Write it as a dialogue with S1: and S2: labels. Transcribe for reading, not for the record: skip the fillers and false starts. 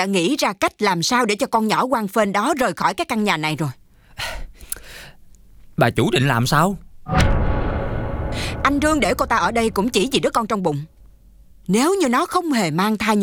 S1: đã nghĩ ra cách làm sao để cho con nhỏ quan phên đó rời khỏi cái căn nhà này rồi.
S2: Bà chủ định làm sao?
S1: Anh Rương để cô ta ở đây cũng chỉ vì đứa con trong bụng. Nếu như nó không hề mang thai